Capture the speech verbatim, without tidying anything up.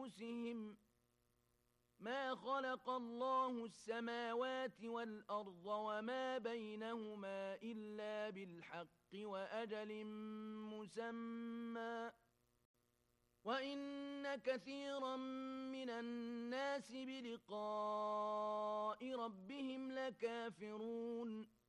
أنفسهم ما خلق الله السماوات والأرض وما بينهما إلا بالحق وأجل مسمى وإن كثيرا من الناس بلقاء ربهم لكافرون